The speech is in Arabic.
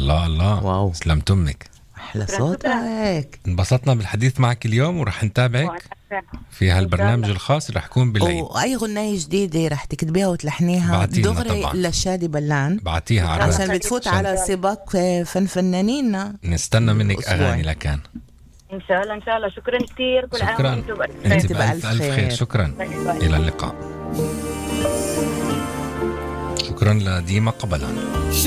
الله الله. واو. سلمت أمك. أحلى صوتك. انبسطنا بالحديث معك اليوم ورح نتابعك في هالبرنامج الخاص رح يكون بالليل. وأي غنية جديدة رح تكتبيها وتلحنيها دغري للشادي بلان، بعتيها على عشان بتفوت على سباق فنانين. نستنى منك أغاني لكان إن شاء الله إن شاء الله. شكرا كثير. كل عام شكرا. وأنتم أنت بألف خير. شكرا. إلى اللقاء. شكرا لديما قبلان.